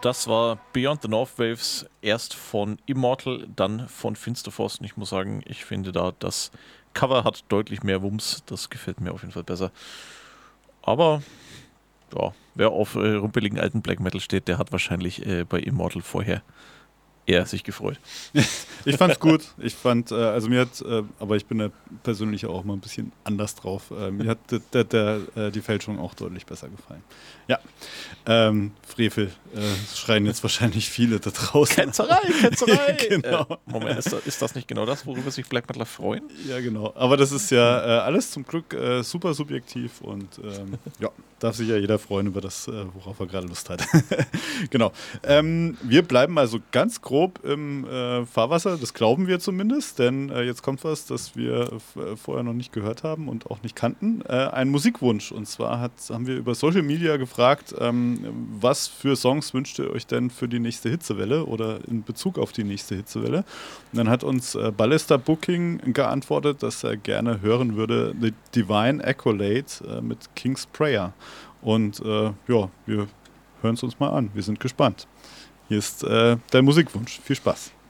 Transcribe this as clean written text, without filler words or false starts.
Das war Beyond the North Waves, erst von Immortal, dann von Finsterfrost. Und ich muss sagen, ich finde da, das Cover hat deutlich mehr Wumms. Das gefällt mir auf jeden Fall besser. Aber ja, wer auf rumpeligen alten Black Metal steht, der hat wahrscheinlich bei Immortal vorher eher sich gefreut. Ich fand's gut. Ich fand, also mir hat, aber ich bin da persönlich auch mal ein bisschen anders drauf. Mir hat die Fälschung auch deutlich besser gefallen. Ja, Frevel schreien jetzt wahrscheinlich viele da draußen. Ketzerei! Genau. Moment, ist das nicht genau das, worüber sich Black Metaler freuen? Ja, genau. Aber das ist ja alles zum Glück super subjektiv und ja, darf sich ja jeder freuen über das, worauf er gerade Lust hat. Genau. Wir bleiben also ganz grob im Fahrwasser, das glauben wir zumindest, denn jetzt kommt was, das wir vorher noch nicht gehört haben und auch nicht kannten. Ein Musikwunsch. Und zwar haben wir über Social Media gefragt, was für Songs wünscht ihr euch denn für die nächste Hitzewelle oder in Bezug auf die nächste Hitzewelle? Und dann hat uns Ballester Booking geantwortet, dass er gerne hören würde The Divine Accolade mit King's Prayer. Und ja, wir hören es uns mal an. Wir sind gespannt. Hier ist dein Musikwunsch. Viel Spaß.